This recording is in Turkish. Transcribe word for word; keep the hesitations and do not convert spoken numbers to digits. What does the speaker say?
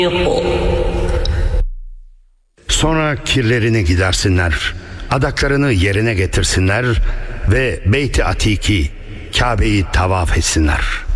Sonra kirlerini gidersinler, adaklarını yerine getirsinler ve Beyt-i Atik'i, Kabe'yi tavaf etsinler.